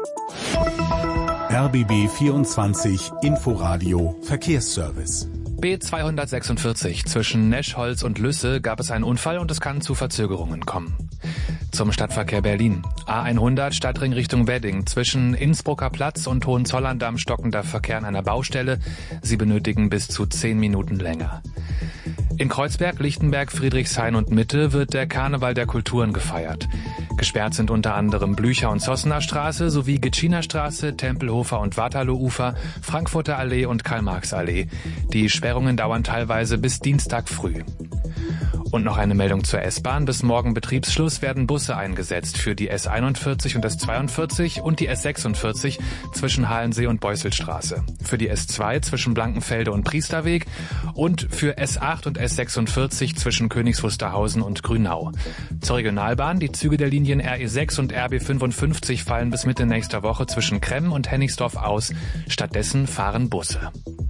RBB 24 Inforadio Verkehrsservice. B246 zwischen Neschholz und Lüsse gab es einen Unfall und es kann zu Verzögerungen kommen. Zum Stadtverkehr Berlin. A100 Stadtring Richtung Wedding. Zwischen Innsbrucker Platz und Hohenzollern-Damm stockender Verkehr an einer Baustelle. Sie benötigen bis zu 10 Minuten länger. In Kreuzberg, Lichtenberg, Friedrichshain und Mitte wird der Karneval der Kulturen gefeiert. Gesperrt sind unter anderem Blücher- und Zossener Straße sowie Gitschiner Straße, Tempelhofer und Waterloo-Ufer, Frankfurter Allee und Karl-Marx-Allee. Die Sperrungen dauern teilweise bis Dienstag früh. Und noch eine Meldung zur S-Bahn. Bis morgen Betriebsschluss werden Busse eingesetzt für die S41 und S42 und die S46 zwischen Halensee und Beusselstraße. Für die S2 zwischen Blankenfelde und Priesterweg und für S8 und S46 zwischen Königs Wusterhausen und Grünau. Zur Regionalbahn. Die Züge der Linien RE6 und RB55 fallen bis Mitte nächster Woche zwischen Kremmen und Hennigsdorf aus. Stattdessen fahren Busse.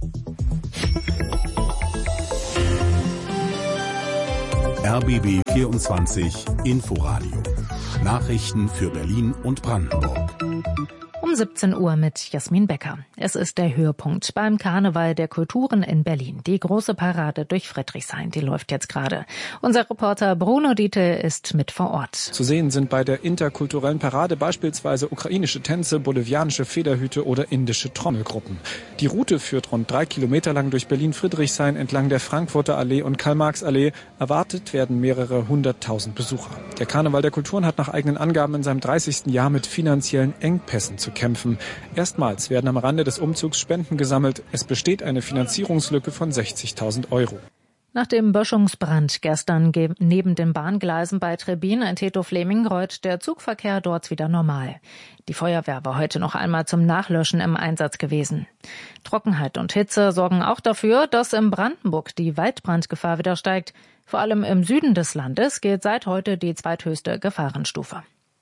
RBB 24 Inforadio. Nachrichten für Berlin und Brandenburg. Um 17 Uhr mit Jasmin Becker. Es ist der Höhepunkt beim Karneval der Kulturen in Berlin. Die große Parade durch Friedrichshain, die läuft jetzt gerade. Unser Reporter Bruno Dietl ist mit vor Ort. Zu sehen sind bei der interkulturellen Parade beispielsweise ukrainische Tänze, bolivianische Federhüte oder indische Trommelgruppen. Die Route führt rund 3 Kilometer lang durch Berlin-Friedrichshain entlang der Frankfurter Allee und Karl-Marx-Allee. Erwartet werden mehrere 100.000 Besucher. Der Karneval der Kulturen hat nach eigenen Angaben in seinem 30. Jahr mit finanziellen Engpässen zu kämpfen. Erstmals werden am Rande des Umzugs Spenden gesammelt. Es besteht eine Finanzierungslücke von 60.000 Euro. Nach dem Böschungsbrand gestern neben den Bahngleisen bei Trebin in Teto-Fleming rollt der Zugverkehr dort wieder normal. Die Feuerwehr war heute noch einmal zum Nachlöschen im Einsatz gewesen. Trockenheit und Hitze sorgen auch dafür, dass in Brandenburg die Waldbrandgefahr wieder steigt. Vor allem im Süden des Landes gilt seit heute die zweithöchste Gefahrenstufe.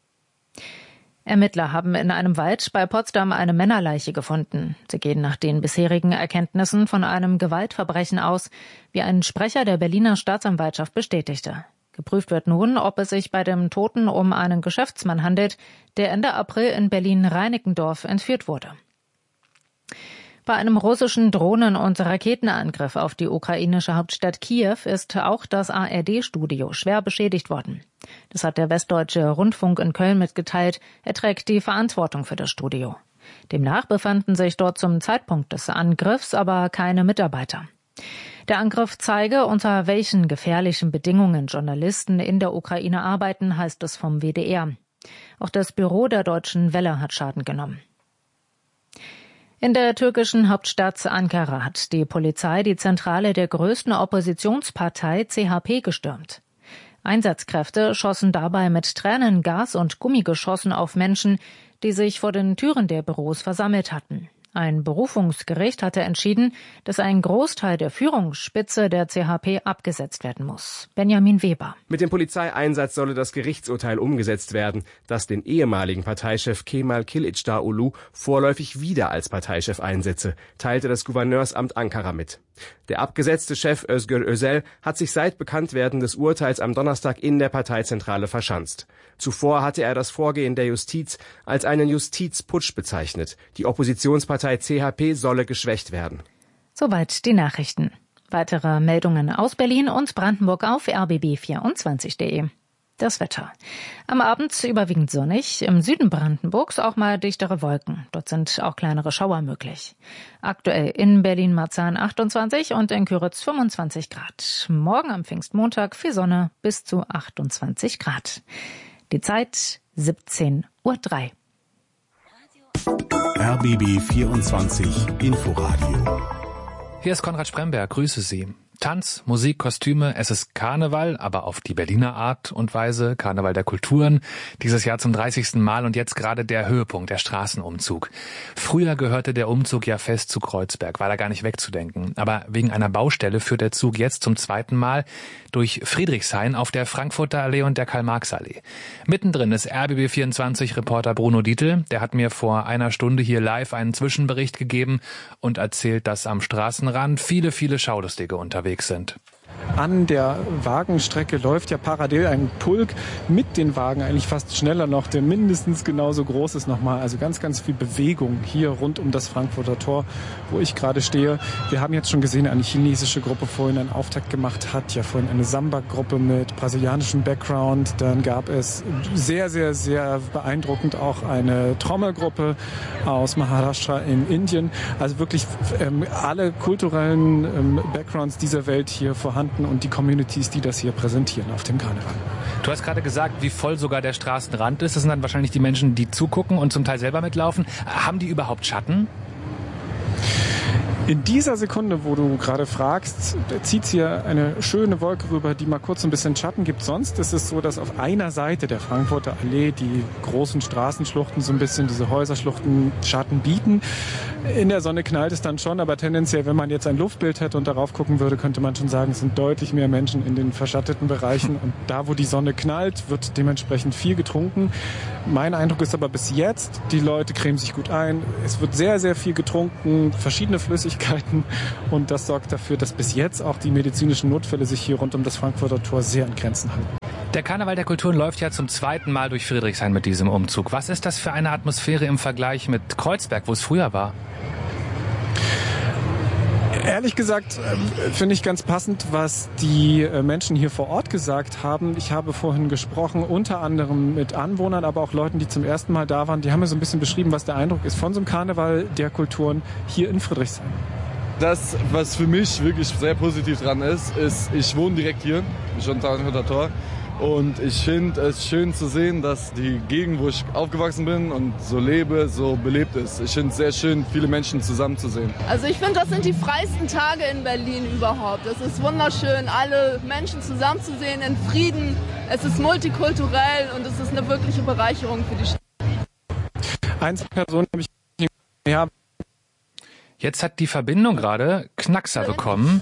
Ermittler haben in einem Wald bei Potsdam eine Männerleiche gefunden. Sie gehen nach den bisherigen Erkenntnissen von einem Gewaltverbrechen aus, wie ein Sprecher der Berliner Staatsanwaltschaft bestätigte. Geprüft wird nun, ob es sich bei dem Toten um einen Geschäftsmann handelt, der Ende April in Berlin-Reinickendorf entführt wurde. Bei einem russischen Drohnen- und Raketenangriff auf die ukrainische Hauptstadt Kiew ist auch das ARD-Studio schwer beschädigt worden. Das hat der Westdeutsche Rundfunk in Köln mitgeteilt. Er trägt die Verantwortung für das Studio. Demnach befanden sich dort zum Zeitpunkt des Angriffs aber keine Mitarbeiter. Der Angriff zeige, unter welchen gefährlichen Bedingungen Journalisten in der Ukraine arbeiten, heißt es vom WDR. Auch das Büro der Deutschen Welle hat Schaden genommen. In der türkischen Hauptstadt Ankara hat die Polizei die Zentrale der größten Oppositionspartei CHP gestürmt. Einsatzkräfte schossen dabei mit Tränengas und Gummigeschossen auf Menschen, die sich vor den Türen der Büros versammelt hatten. Ein Berufungsgericht hatte entschieden, dass ein Großteil der Führungsspitze der CHP abgesetzt werden muss. Benjamin Weber. Mit dem Polizeieinsatz solle das Gerichtsurteil umgesetzt werden, das den ehemaligen Parteichef Kemal Kılıçdaroğlu vorläufig wieder als Parteichef einsetze, teilte das Gouverneursamt Ankara mit. Der abgesetzte Chef Özgür Özel hat sich seit Bekanntwerden des Urteils am Donnerstag in der Parteizentrale verschanzt. Zuvor hatte er das Vorgehen der Justiz als einen Justizputsch bezeichnet. Die Oppositionspartei CHP solle geschwächt werden. Soweit die Nachrichten. Weitere Meldungen aus Berlin und Brandenburg auf rbb24.de. Das Wetter. Am Abend überwiegend sonnig, im Süden Brandenburgs auch mal dichtere Wolken. Dort sind auch kleinere Schauer möglich. Aktuell in Berlin-Marzahn 28 und in Küritz 25 Grad. Morgen am Pfingstmontag viel Sonne bis zu 28 Grad. Die Zeit 17:03 Uhr. RBB 24 Inforadio. Hier ist Konrad Spremberg, grüße Sie. Tanz, Musik, Kostüme, es ist Karneval, aber auf die Berliner Art und Weise, Karneval der Kulturen, dieses Jahr zum 30. Mal und jetzt gerade der Höhepunkt, der Straßenumzug. Früher gehörte der Umzug ja fest zu Kreuzberg, war da gar nicht wegzudenken. Aber wegen einer Baustelle führt der Zug jetzt zum zweiten Mal durch Friedrichshain auf der Frankfurter Allee und der Karl-Marx-Allee. Mittendrin ist RBB24-Reporter Bruno Dietl, der hat mir vor einer Stunde hier live einen Zwischenbericht gegeben und erzählt, dass am Straßenrand viele Schaulustige unterwegs sind. An der Wagenstrecke läuft ja parallel ein Pulk mit den Wagen eigentlich fast schneller noch, der mindestens genauso groß ist nochmal. Also ganz, ganz viel Bewegung hier rund um das Frankfurter Tor, wo ich gerade stehe. Wir haben jetzt schon gesehen, eine chinesische Gruppe vorhin einen Auftakt gemacht hat, ja vorhin eine Samba-Gruppe mit brasilianischem Background. Dann gab es sehr, sehr, sehr beeindruckend auch eine Trommelgruppe aus Maharashtra in Indien. Also wirklich alle kulturellen Backgrounds dieser Welt hier vorhanden und die Communities, die das hier präsentieren auf dem Karneval. Du hast gerade gesagt, wie voll sogar der Straßenrand ist. Das sind dann wahrscheinlich die Menschen, die zugucken und zum Teil selber mitlaufen. Haben die überhaupt Schatten? In dieser Sekunde, wo du gerade fragst, zieht hier eine schöne Wolke rüber, die mal kurz ein bisschen Schatten gibt. Sonst ist es so, dass auf einer Seite der Frankfurter Allee die großen Straßenschluchten so ein bisschen, diese Häuserschluchten, Schatten bieten. In der Sonne knallt es dann schon, aber tendenziell, wenn man jetzt ein Luftbild hätte und darauf gucken würde, könnte man schon sagen, es sind deutlich mehr Menschen in den verschatteten Bereichen. Und da, wo die Sonne knallt, wird dementsprechend viel getrunken. Mein Eindruck ist aber bis jetzt, die Leute cremen sich gut ein. Es wird sehr, sehr viel getrunken, verschiedene Flüssigkeiten. Und das sorgt dafür, dass bis jetzt auch die medizinischen Notfälle sich hier rund um das Frankfurter Tor sehr in Grenzen halten. Der Karneval der Kulturen läuft ja zum zweiten Mal durch Friedrichshain mit diesem Umzug. Was ist das für eine Atmosphäre im Vergleich mit Kreuzberg, wo es früher war? Ehrlich gesagt finde ich ganz passend, was die Menschen hier vor Ort gesagt haben. Ich habe vorhin gesprochen, unter anderem mit Anwohnern, aber auch Leuten, die zum ersten Mal da waren. Die haben mir so ein bisschen beschrieben, was der Eindruck ist von so einem Karneval der Kulturen hier in Friedrichshain. Das, was für mich wirklich sehr positiv dran ist, ich wohne direkt hier, schon am Frankfurter Tor. Und ich finde es schön zu sehen, dass die Gegend, wo ich aufgewachsen bin und so lebe, so belebt ist. Ich finde es sehr schön, viele Menschen zusammenzusehen. Also ich finde, das sind die freisten Tage in Berlin überhaupt. Es ist wunderschön, alle Menschen zusammenzusehen in Frieden. Es ist multikulturell und es ist eine wirkliche Bereicherung für die Stadt. Einzelpersonen habe ich... Ja. Jetzt hat die Verbindung gerade Knackser bekommen.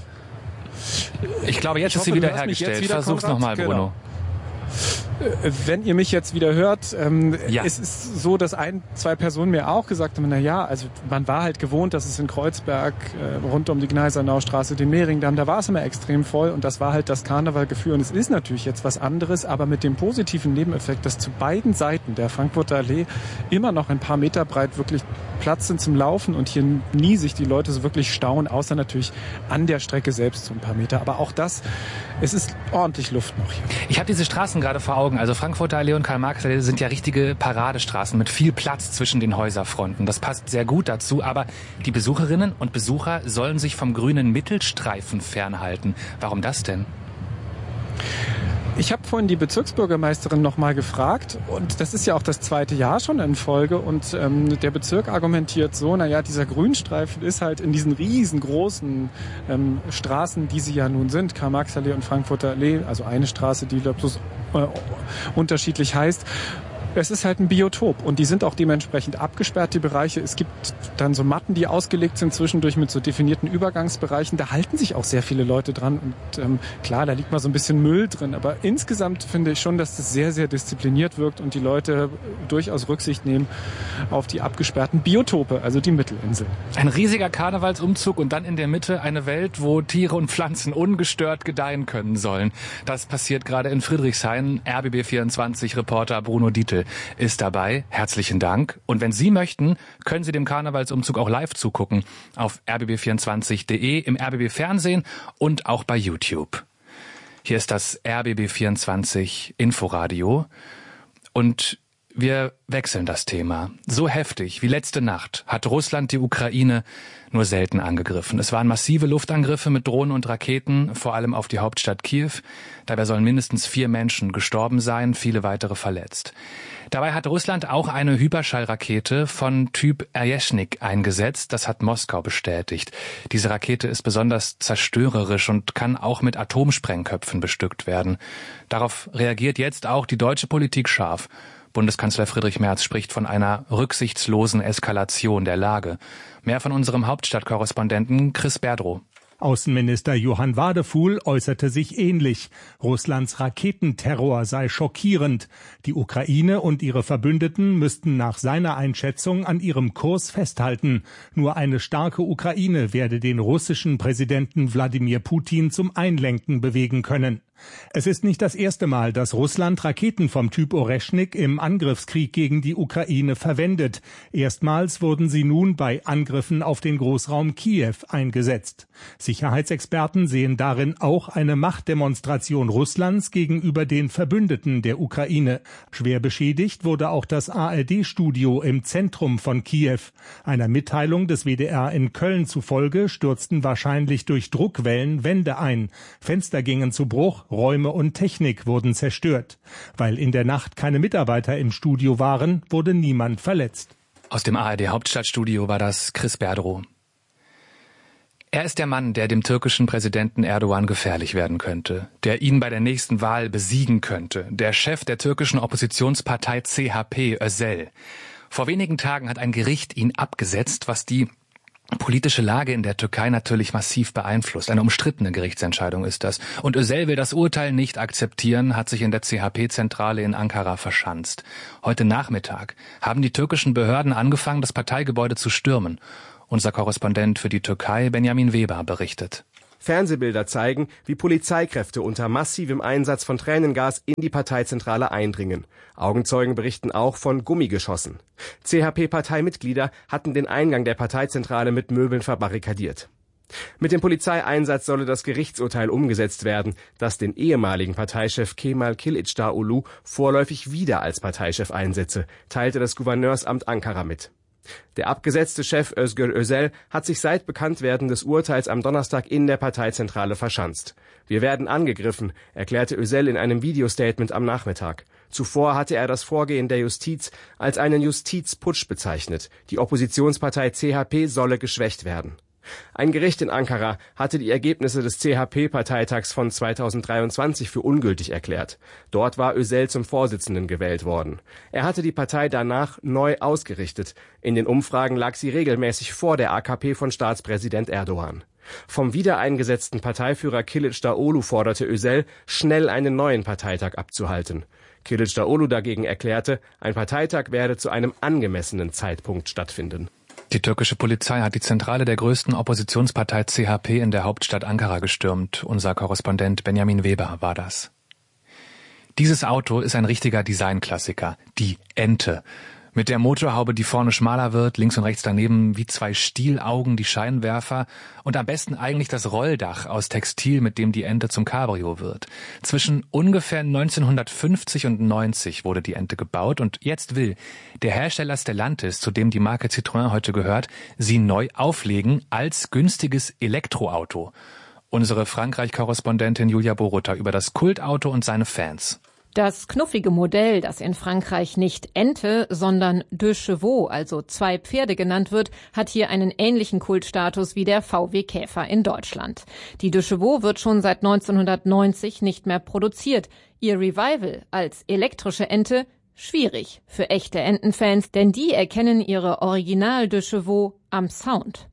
Ich glaube, jetzt ist sie wieder hergestellt. Versuch's nochmal, Bruno. Genau. Wenn ihr mich jetzt wieder hört, es ist so, dass zwei Personen mir auch gesagt haben, also man war halt gewohnt, dass es in Kreuzberg rund um die Gneisenaustraße, den Mehringdamm, da war es immer extrem voll und das war halt das Karnevalgefühl und es ist natürlich jetzt was anderes, aber mit dem positiven Nebeneffekt, dass zu beiden Seiten der Frankfurter Allee immer noch ein paar Meter breit wirklich Platz sind zum Laufen und hier nie sich die Leute so wirklich stauen, außer natürlich an der Strecke selbst so ein paar Meter. Aber auch das, es ist ordentlich Luft noch hier. Ich habe diese Straßen gerade vor Augen. Also Frankfurter Allee und Karl-Marx-Allee sind ja richtige Paradestraßen mit viel Platz zwischen den Häuserfronten. Das passt sehr gut dazu. Aber die Besucherinnen und Besucher sollen sich vom grünen Mittelstreifen fernhalten. Warum das denn? Ich habe vorhin die Bezirksbürgermeisterin noch mal gefragt und das ist ja auch das zweite Jahr schon in Folge und der Bezirk argumentiert so, dieser Grünstreifen ist halt in diesen riesengroßen Straßen, die sie ja nun sind, Karl-Marx-Allee und Frankfurter Allee, also eine Straße, die bloß unterschiedlich heißt. Es ist halt ein Biotop und die sind auch dementsprechend abgesperrt, die Bereiche. Es gibt dann so Matten, die ausgelegt sind zwischendurch mit so definierten Übergangsbereichen. Da halten sich auch sehr viele Leute dran und klar, da liegt mal so ein bisschen Müll drin. Aber insgesamt finde ich schon, dass das sehr, sehr diszipliniert wirkt und die Leute durchaus Rücksicht nehmen auf die abgesperrten Biotope, also die Mittelinsel. Ein riesiger Karnevalsumzug und dann in der Mitte eine Welt, wo Tiere und Pflanzen ungestört gedeihen können sollen. Das passiert gerade in Friedrichshain. RBB24-Reporter Bruno Dietl ist dabei. Herzlichen Dank. Und wenn Sie möchten, können Sie dem Karnevalsumzug auch live zugucken auf rbb24.de, im RBB Fernsehen und auch bei YouTube. Hier ist das RBB24 Inforadio und wir wechseln das Thema. So heftig wie letzte Nacht hat Russland die Ukraine nur selten angegriffen. Es waren massive Luftangriffe mit Drohnen und Raketen, vor allem auf die Hauptstadt Kiew. Dabei sollen mindestens 4 Menschen gestorben sein, viele weitere verletzt. Dabei hat Russland auch eine Hyperschallrakete von Typ Erjeschnik eingesetzt. Das hat Moskau bestätigt. Diese Rakete ist besonders zerstörerisch und kann auch mit Atomsprengköpfen bestückt werden. Darauf reagiert jetzt auch die deutsche Politik scharf. Bundeskanzler Friedrich Merz spricht von einer rücksichtslosen Eskalation der Lage. Mehr von unserem Hauptstadtkorrespondenten Chris Berdrow. Außenminister Johann Wadefuhl äußerte sich ähnlich. Russlands Raketenterror sei schockierend. Die Ukraine und ihre Verbündeten müssten nach seiner Einschätzung an ihrem Kurs festhalten. Nur eine starke Ukraine werde den russischen Präsidenten Wladimir Putin zum Einlenken bewegen können. Es ist nicht das erste Mal, dass Russland Raketen vom Typ Oreschnik im Angriffskrieg gegen die Ukraine verwendet. Erstmals wurden sie nun bei Angriffen auf den Großraum Kiew eingesetzt. Sicherheitsexperten sehen darin auch eine Machtdemonstration Russlands gegenüber den Verbündeten der Ukraine. Schwer beschädigt wurde auch das ARD-Studio im Zentrum von Kiew. Einer Mitteilung des WDR in Köln zufolge stürzten wahrscheinlich durch Druckwellen Wände ein. Fenster gingen zu Bruch, Räume und Technik wurden zerstört. Weil in der Nacht keine Mitarbeiter im Studio waren, wurde niemand verletzt. Aus dem ARD-Hauptstadtstudio war das Chris Berdrow. Er ist der Mann, der dem türkischen Präsidenten Erdogan gefährlich werden könnte, der ihn bei der nächsten Wahl besiegen könnte, der Chef der türkischen Oppositionspartei CHP, Özel. Vor wenigen Tagen hat ein Gericht ihn abgesetzt, was die politische Lage in der Türkei natürlich massiv beeinflusst. Eine umstrittene Gerichtsentscheidung ist das. Und Özel will das Urteil nicht akzeptieren, hat sich in der CHP-Zentrale in Ankara verschanzt. Heute Nachmittag haben die türkischen Behörden angefangen, das Parteigebäude zu stürmen. Unser Korrespondent für die Türkei, Benjamin Weber, berichtet. Fernsehbilder zeigen, wie Polizeikräfte unter massivem Einsatz von Tränengas in die Parteizentrale eindringen. Augenzeugen berichten auch von Gummigeschossen. CHP-Parteimitglieder hatten den Eingang der Parteizentrale mit Möbeln verbarrikadiert. Mit dem Polizeieinsatz solle das Gerichtsurteil umgesetzt werden, das den ehemaligen Parteichef Kemal Kılıçdaroğlu vorläufig wieder als Parteichef einsetze, teilte das Gouverneursamt Ankara mit. Der abgesetzte Chef Özgür Özel hat sich seit Bekanntwerden des Urteils am Donnerstag in der Parteizentrale verschanzt. Wir werden angegriffen, erklärte Özel in einem Videostatement am Nachmittag. Zuvor hatte er das Vorgehen der Justiz als einen Justizputsch bezeichnet. Die Oppositionspartei CHP solle geschwächt werden. Ein Gericht in Ankara hatte die Ergebnisse des CHP-Parteitags von 2023 für ungültig erklärt. Dort war Özel zum Vorsitzenden gewählt worden. Er hatte die Partei danach neu ausgerichtet. In den Umfragen lag sie regelmäßig vor der AKP von Staatspräsident Erdogan. Vom wiedereingesetzten Parteiführer Kılıçdaroğlu forderte Özel, schnell einen neuen Parteitag abzuhalten. Kılıçdaroğlu dagegen erklärte, ein Parteitag werde zu einem angemessenen Zeitpunkt stattfinden. Die türkische Polizei hat die Zentrale der größten Oppositionspartei CHP in der Hauptstadt Ankara gestürmt. Unser Korrespondent Benjamin Weber war das. Dieses Auto ist ein richtiger Designklassiker, die Ente. Mit der Motorhaube, die vorne schmaler wird, links und rechts daneben wie zwei Stielaugen die Scheinwerfer und am besten eigentlich das Rolldach aus Textil, mit dem die Ente zum Cabrio wird. Zwischen ungefähr 1950 und 90 wurde die Ente gebaut und jetzt will der Hersteller Stellantis, zu dem die Marke Citroën heute gehört, sie neu auflegen als günstiges Elektroauto. Unsere Frankreich-Korrespondentin Julia Boruta über das Kultauto und seine Fans. Das knuffige Modell, das in Frankreich nicht Ente, sondern Deux Chevaux, also 2 Pferde genannt wird, hat hier einen ähnlichen Kultstatus wie der VW Käfer in Deutschland. Die Deux Chevaux wird schon seit 1990 nicht mehr produziert. Ihr Revival als elektrische Ente schwierig für echte Entenfans, denn die erkennen ihre Original Deux Chevaux am Sound.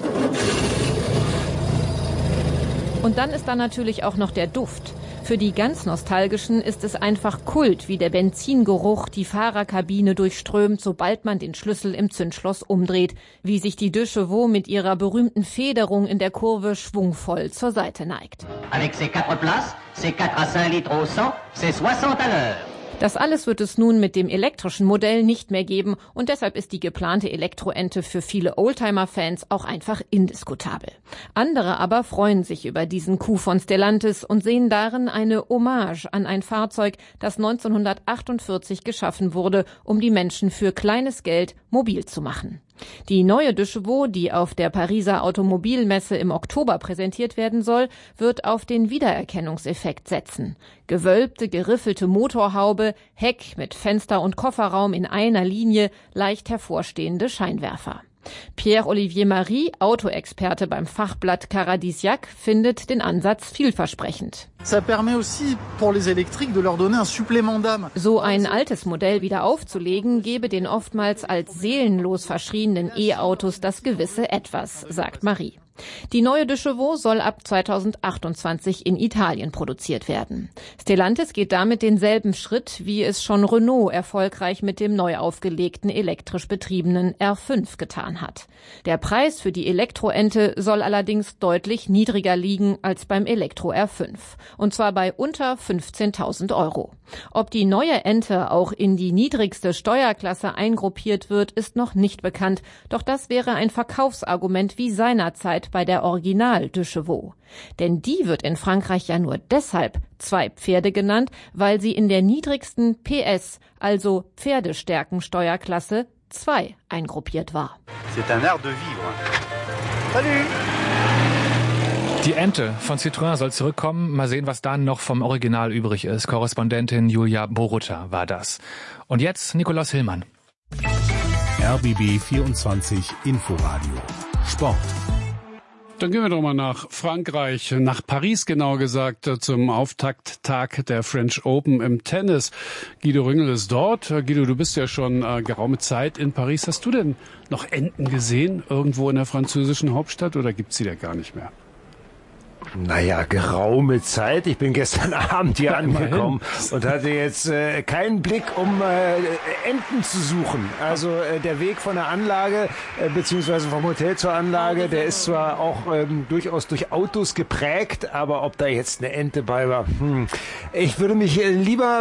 Und dann ist da natürlich auch noch der Duft. Für die ganz Nostalgischen ist es einfach Kult, wie der Benzingeruch die Fahrerkabine durchströmt, sobald man den Schlüssel im Zündschloss umdreht, wie sich die Deux Chevaux mit ihrer berühmten Federung in der Kurve schwungvoll zur Seite neigt. Avec ses 4 places, c'est 4 à 5 litres au 100, c'est 60 à l'heure. Das alles wird es nun mit dem elektrischen Modell nicht mehr geben und deshalb ist die geplante Elektroente für viele Oldtimer-Fans auch einfach indiskutabel. Andere aber freuen sich über diesen Coup von Stellantis und sehen darin eine Hommage an ein Fahrzeug, das 1948 geschaffen wurde, um die Menschen für kleines Geld mobil zu machen. Die neue Deux Chevaux, die auf der Pariser Automobilmesse im Oktober präsentiert werden soll, wird auf den Wiedererkennungseffekt setzen. Gewölbte, geriffelte Motorhaube, Heck mit Fenster und Kofferraum in einer Linie, leicht hervorstehende Scheinwerfer. Pierre-Olivier Marie, Autoexperte beim Fachblatt Caradisiac, findet den Ansatz vielversprechend. So ein altes Modell wieder aufzulegen, gebe den oftmals als seelenlos verschrienen E-Autos das gewisse Etwas, sagt Marie. Die neue de Chevaux soll ab 2028 in Italien produziert werden. Stellantis geht damit denselben Schritt, wie es schon Renault erfolgreich mit dem neu aufgelegten elektrisch betriebenen R5 getan hat. Der Preis für die Elektroente soll allerdings deutlich niedriger liegen als beim Elektro R5. Und zwar bei unter 15.000 Euro. Ob die neue Ente auch in die niedrigste Steuerklasse eingruppiert wird, ist noch nicht bekannt. Doch das wäre ein Verkaufsargument wie seinerzeit bei der Original de Chevaux. Denn die wird in Frankreich ja nur deshalb 2 Pferde genannt, weil sie in der niedrigsten PS, also Pferdestärkensteuerklasse 2 eingruppiert war. C'est un art de vivre. Salut! Die Ente von Citroën soll zurückkommen. Mal sehen, was dann noch vom Original übrig ist. Korrespondentin Julia Boruta war das. Und jetzt Nikolaus Hillmann. RBB 24 Inforadio Sport. Dann gehen wir doch mal nach Frankreich, nach Paris genau gesagt, zum Auftakttag der French Open im Tennis. Guido Rüngel ist dort. Guido, du bist ja schon geraume Zeit in Paris. Hast du denn noch Enten gesehen irgendwo in der französischen Hauptstadt oder gibt's sie da gar nicht mehr? Naja, geraume Zeit. Ich bin gestern Abend hier angekommen und hatte jetzt keinen Blick, um Enten zu suchen. Also der Weg von der Anlage beziehungsweise vom Hotel zur Anlage, der ist zwar auch durchaus durch Autos geprägt, aber ob da jetzt eine Ente bei war, ich würde mich lieber